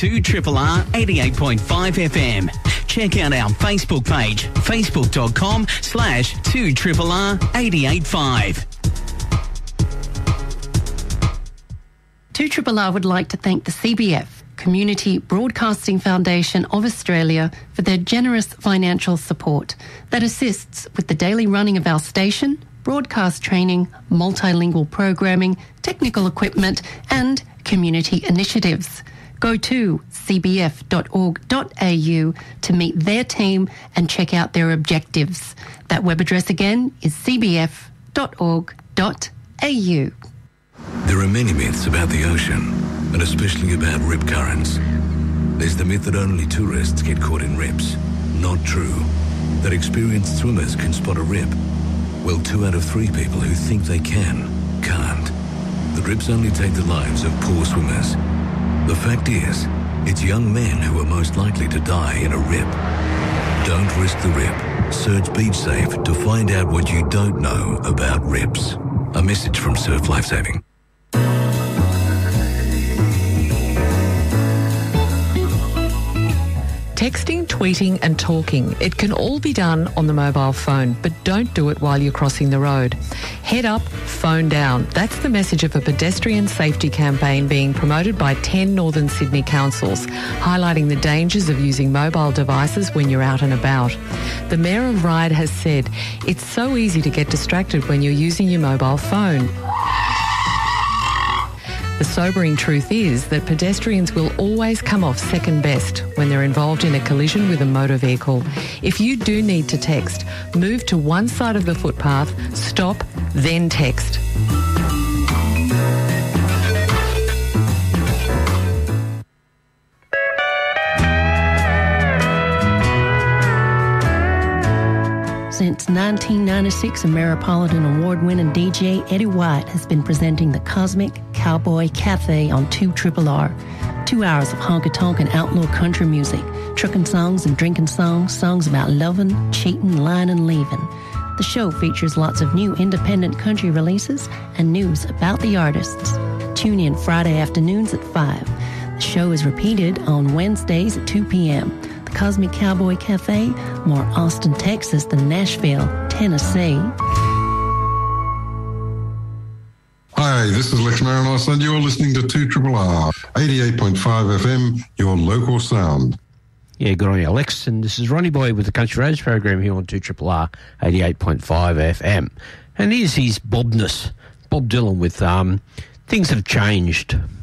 2RRR 88.5 FM. Check out our Facebook page, facebook.com/2RRR 88.5. 2RRR would like to thank the CBF, Community Broadcasting Foundation of Australia, for their generous financial support that assists with the daily running of our station, broadcast training, multilingual programming, technical equipment and community initiatives. Go to cbf.org.au to meet their team and check out their objectives. That web address again is cbf.org.au. There are many myths about the ocean, and especially about rip currents. There's the myth that only tourists get caught in rips. Not true. That experienced swimmers can spot a rip. Well, 2 out of 3 people who think they can't. The rips only take the lives of poor swimmers. The fact is, it's young men who are most likely to die in a rip. Don't risk the rip. Search Beach Safe to find out what you don't know about rips. A message from Surf Lifesaving. Texting, tweeting and talking. It can all be done on the mobile phone, but don't do it while you're crossing the road. Head up, phone down. That's the message of a pedestrian safety campaign being promoted by 10 Northern Sydney councils, highlighting the dangers of using mobile devices when you're out and about. The Mayor of Ryde has said, it's so easy to get distracted when you're using your mobile phone. The sobering truth is that pedestrians will always come off second best when they're involved in a collision with a motor vehicle. If you do need to text, move to one side of the footpath, stop, then text. Since 1996, Ameripolitan Award-winning DJ Eddie White has been presenting the Cosmic Cowboy Cafe on 2RRR. 2 hours of honky-tonk and outlaw country music, trucking songs and drinking songs, songs about loving, cheating, lying and leaving. The show features lots of new independent country releases and news about the artists. Tune in Friday afternoons at 5. The show is repeated on Wednesdays at 2 p.m. Cosmic Cowboy Cafe, more Austin, Texas than Nashville, Tennessee. Hi, this is Lex Marinos and you're listening to 2RRR 88.5 FM, your local sound. Yeah, good on you, Lex. And this is Ronnie Boy with the Country Roads program here on 2RRR 88.5 FM. And here's his Bobness, Bob Dylan with Things Have Changed.